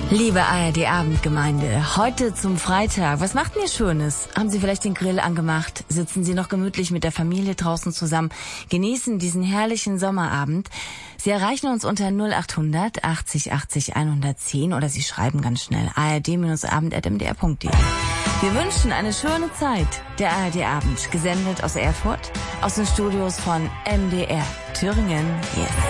Liebe ARD-Abendgemeinde, heute zum Freitag. Was macht denn ihr Schönes? Haben Sie vielleicht den Grill angemacht? Sitzen Sie noch gemütlich mit der Familie draußen zusammen? Genießen diesen herrlichen Sommerabend. Sie erreichen uns unter 0800 80 80 110 oder Sie schreiben ganz schnell ard-abend@mdr.de. Wir wünschen eine schöne Zeit. Der ARD-Abend, gesendet aus Erfurt, aus den Studios von MDR Thüringen. Yes.